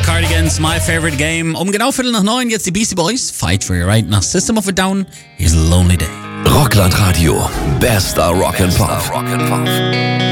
Cardigans, My Favorite Game. Um genau 8:45 jetzt die Beastie Boys, Fight for Your Right. Nach System of a Down, Here's a Lonely Day. Rockland Radio, bester Rock'n'Pop.